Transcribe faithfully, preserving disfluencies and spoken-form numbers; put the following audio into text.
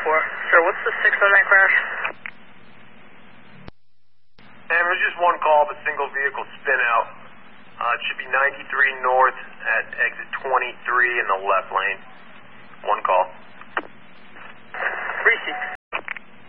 four. Sir, what's the six oh nine crash? Sam, it was just one call of a single vehicle spin out. Uh, it should be ninety-three north at exit twenty-three in the left lane. One call. Receipt.